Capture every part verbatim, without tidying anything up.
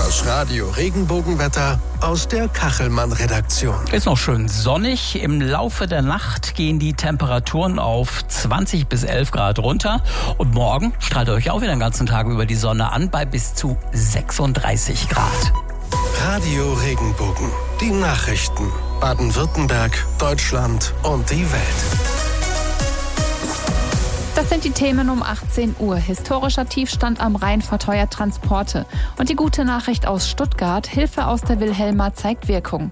Das Radio Regenbogenwetter aus der Kachelmann-Redaktion. Ist noch schön sonnig. Im Laufe der Nacht gehen die Temperaturen auf zwanzig bis elf Grad runter. Und morgen strahlt euch auch wieder den ganzen Tag über die Sonne an bei bis zu sechsunddreißig Grad. Radio Regenbogen. Die Nachrichten. Baden-Württemberg, Deutschland und die Welt. Das sind die Themen um achtzehn Uhr. Historischer Tiefstand am Rhein verteuert Transporte. Und die gute Nachricht aus Stuttgart: Hilfe aus der Wilhelma zeigt Wirkung.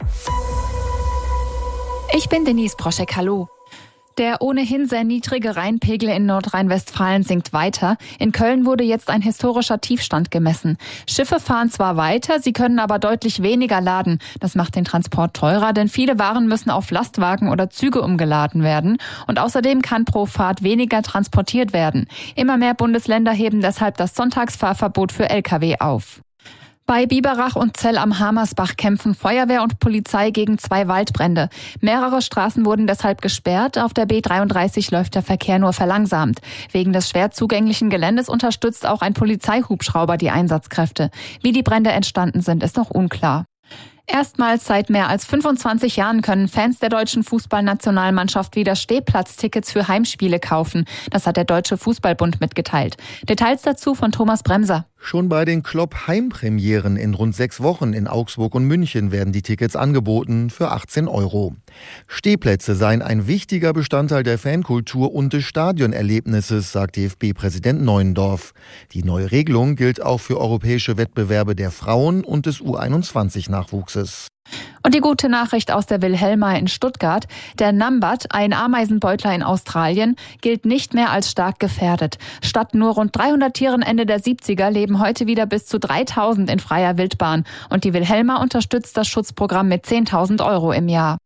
Ich bin Denise Broschek, hallo. Der ohnehin sehr niedrige Rheinpegel in Nordrhein-Westfalen sinkt weiter. In Köln wurde jetzt ein historischer Tiefstand gemessen. Schiffe fahren zwar weiter, sie können aber deutlich weniger laden. Das macht den Transport teurer, denn viele Waren müssen auf Lastwagen oder Züge umgeladen werden. Und außerdem kann pro Fahrt weniger transportiert werden. Immer mehr Bundesländer heben deshalb das Sonntagsfahrverbot für L K W auf. Bei Biberach und Zell am Hamersbach kämpfen Feuerwehr und Polizei gegen zwei Waldbrände. Mehrere Straßen wurden deshalb gesperrt. Auf der B dreiunddreißig läuft der Verkehr nur verlangsamt. Wegen des schwer zugänglichen Geländes unterstützt auch ein Polizeihubschrauber die Einsatzkräfte. Wie die Brände entstanden sind, ist noch unklar. Erstmals seit mehr als fünfundzwanzig Jahren können Fans der deutschen Fußballnationalmannschaft wieder Stehplatztickets für Heimspiele kaufen. Das hat der Deutsche Fußballbund mitgeteilt. Details dazu von Thomas Bremser. Schon bei den Klopp-Heimpremieren in rund sechs Wochen in Augsburg und München werden die Tickets angeboten für achtzehn Euro. Stehplätze seien ein wichtiger Bestandteil der Fankultur und des Stadionerlebnisses, sagt D F B-Präsident Neuendorf. Die neue Regelung gilt auch für europäische Wettbewerbe der Frauen und des U einundzwanzig-Nachwuchses. Und die gute Nachricht aus der Wilhelma in Stuttgart: Der Numbat, ein Ameisenbeutler in Australien, gilt nicht mehr als stark gefährdet. Statt nur rund dreihundert Tieren Ende der siebziger leben heute wieder bis zu dreitausend in freier Wildbahn. Und die Wilhelma unterstützt das Schutzprogramm mit zehntausend Euro im Jahr.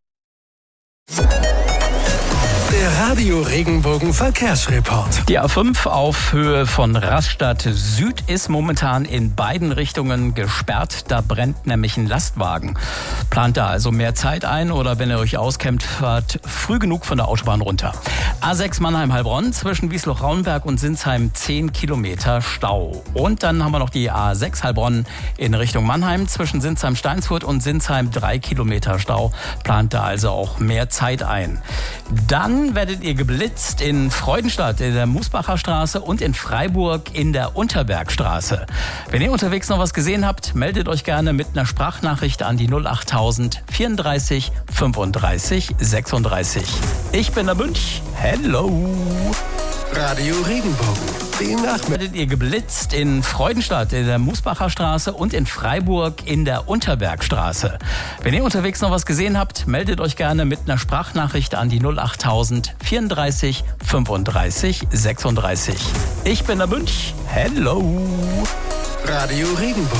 Der Radio Regenbogen Verkehrsreport. Die A fünf auf Höhe von Rastatt Süd ist momentan in beiden Richtungen gesperrt. Da brennt nämlich ein Lastwagen. Plant da also mehr Zeit ein oder wenn ihr euch auskennt, fahrt früh genug von der Autobahn runter. A sechs Mannheim-Heilbronn zwischen Wiesloch-Raunberg und Sinsheim zehn Kilometer Stau. Und dann haben wir noch die A sechs Heilbronn in Richtung Mannheim zwischen Sinsheim-Steinsfurt und Sinsheim drei Kilometer Stau. Plant da also auch mehr Zeit ein. Dann werdet ihr geblitzt in Freudenstadt in der Musbacher Straße und in Freiburg in der Unterbergstraße. Wenn ihr unterwegs noch was gesehen habt, meldet euch gerne mit einer Sprachnachricht an die null achttausend vierunddreißig fünfunddreißig sechsunddreißig. Ich bin der Münch. Hello. Radio Regenbogen. Die Nachmittag. Werdet ihr geblitzt in Freudenstadt in der Musbacher Straße und in Freiburg in der Unterbergstraße. Wenn ihr unterwegs noch was gesehen habt, meldet euch gerne mit einer Sprachnachricht an die null achttausend vierunddreißig fünfunddreißig sechsunddreißig. Ich bin der Münch. Hello. Radio Regenbogen.